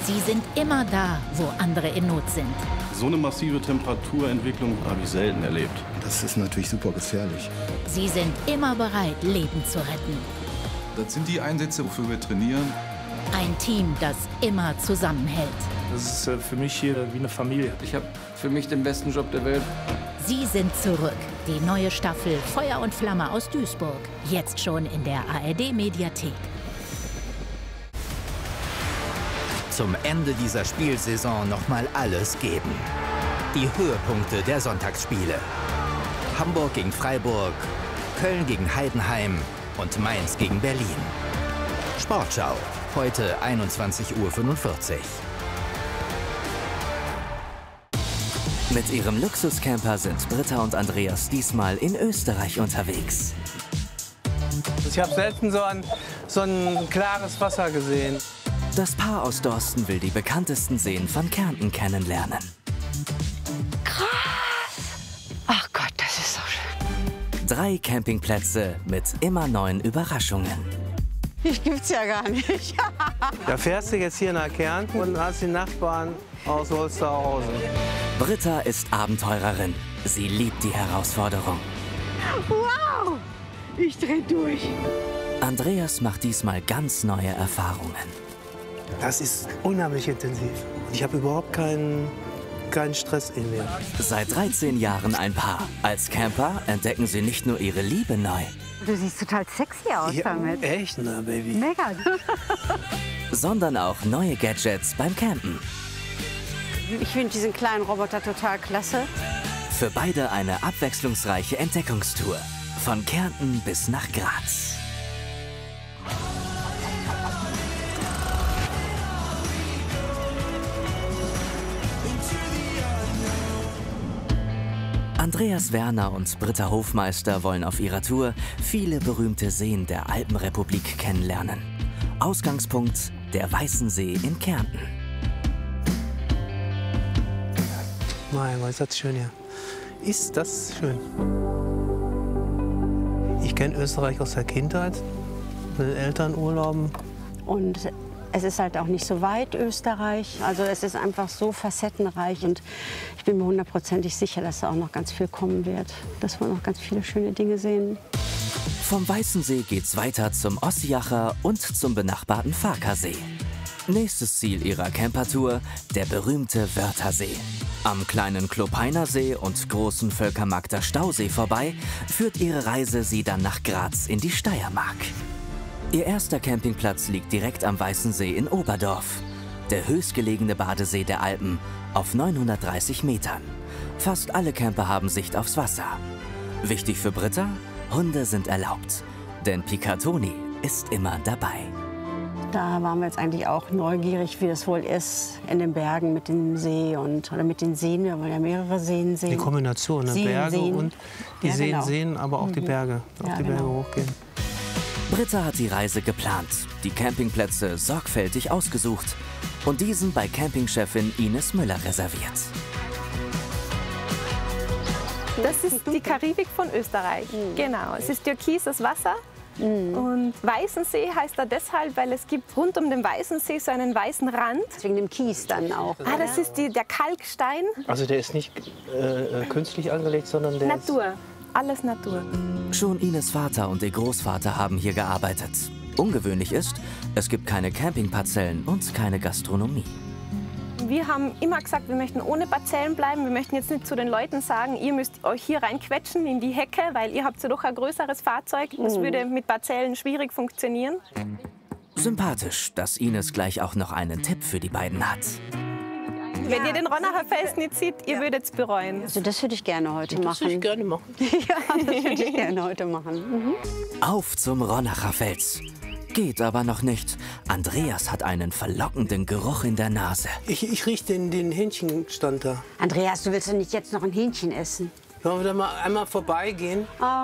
Sie sind immer da, wo andere in Not sind. So eine massive Temperaturentwicklung habe ich selten erlebt. Das ist natürlich super gefährlich. Sie sind immer bereit, Leben zu retten. Das sind die Einsätze, wofür wir trainieren. Ein Team, das immer zusammenhält. Das ist für mich hier wie eine Familie. Ich habe für mich den besten Job der Welt. Sie sind zurück. Die neue Staffel Feuer und Flamme aus Duisburg. Jetzt schon in der ARD-Mediathek. Zum Ende dieser Spielsaison nochmal alles geben. Die Höhepunkte der Sonntagsspiele. Hamburg gegen Freiburg, Köln gegen Heidenheim und Mainz gegen Berlin. Sportschau, heute 21:45 Uhr. Mit ihrem Luxuscamper sind Britta und Andreas diesmal in Österreich unterwegs. Ich habe selten so ein klares Wasser gesehen. Das Paar aus Dorsten will die bekanntesten Seen von Kärnten kennenlernen. Krass! Ach Gott, das ist so schön. 3 Campingplätze mit immer neuen Überraschungen. Das gibt's ja gar nicht. Da fährst du jetzt hier nach Kärnten und hast die Nachbarn aus Holsterhausen. Britta ist Abenteurerin. Sie liebt die Herausforderung. Wow! Ich dreh durch. Andreas macht diesmal ganz neue Erfahrungen. Das ist unheimlich intensiv. Ich habe überhaupt keinen Stress in mir. Seit 13 Jahren ein Paar. Als Camper entdecken sie nicht nur ihre Liebe neu, Du siehst total sexy aus damit. Echt, ne, Baby? Mega. sondern auch neue Gadgets beim Campen. Ich finde diesen kleinen Roboter total klasse. Für beide eine abwechslungsreiche Entdeckungstour. Von Kärnten bis nach Graz. Andreas Werner und Britta Hofmeister wollen auf ihrer Tour viele berühmte Seen der Alpenrepublik kennenlernen. Ausgangspunkt der Weißensee in Kärnten. Mein Gott, ist das schön hier. Ist das schön. Ich kenne Österreich aus der Kindheit, mit Elternurlauben. Und es ist halt auch nicht so weit, Österreich. Also es ist einfach so facettenreich. Und ich bin mir hundertprozentig sicher, dass da auch noch ganz viel kommen wird. Dass wir noch ganz viele schöne Dinge sehen. Vom Weißensee geht's weiter zum Ossiacher und zum benachbarten Farkasee. Nächstes Ziel ihrer Campertour, der berühmte Wörthersee. Am kleinen Kloppeiner See und großen Völkermarkter Stausee vorbei, führt ihre Reise sie dann nach Graz in die Steiermark. Ihr erster Campingplatz liegt direkt am Weißensee in Oberdorf. Der höchstgelegene Badesee der Alpen auf 930 Metern. Fast alle Camper haben Sicht aufs Wasser. Wichtig für Britta? Hunde sind erlaubt. Denn Picatoni ist immer dabei. Da waren wir jetzt eigentlich auch neugierig, wie das wohl ist in den Bergen mit dem See oder mit den Seen. Wir wollen ja mehrere Seen sehen. Die Kombination, ne? Berge und die genau. Seen, aber auch die Berge. Auch die Berge hochgehen. Britta hat die Reise geplant, die Campingplätze sorgfältig ausgesucht und diesen bei Campingchefin Ines Müller reserviert. Das ist die Karibik von Österreich. Genau, es ist türkises Wasser. Und Weißensee heißt er deshalb, weil es gibt rund um den Weißensee so einen weißen Rand. Wegen dem Kies dann auch. Ah, das ist der Kalkstein. Also der ist nicht künstlich angelegt, sondern der Natur, alles Natur. Schon Ines Vater und ihr Großvater haben hier gearbeitet. Ungewöhnlich ist, es gibt keine Campingparzellen und keine Gastronomie. Wir haben immer gesagt, wir möchten ohne Parzellen bleiben. Wir möchten jetzt nicht zu den Leuten sagen, ihr müsst euch hier reinquetschen in die Hecke, weil ihr habt ja doch ein größeres Fahrzeug. Das würde mit Parzellen schwierig funktionieren. Sympathisch, dass Ines gleich auch noch einen Tipp für die beiden hat. Wenn ihr den Ronacher Fels nicht seht, ihr würdet es bereuen. Also das würde ich gerne heute machen. Das würde ich gerne machen. Ja, das würde ich gerne heute machen. Auf zum Ronacher Fels. Geht aber noch nicht. Andreas hat einen verlockenden Geruch in der Nase. Ich rieche den Hähnchenstand da. Andreas, du willst doch nicht jetzt noch ein Hähnchen essen? Wollen wir da mal einmal vorbeigehen? Oh,